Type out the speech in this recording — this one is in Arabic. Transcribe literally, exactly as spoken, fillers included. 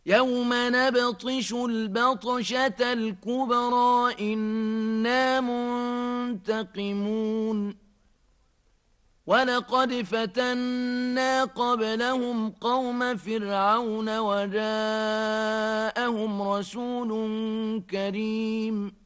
يوم نبطش البطشة الكبرى إنا منتقمون ولقد فتنا قبلهم قوم فرعون وجاءهم رسول كريم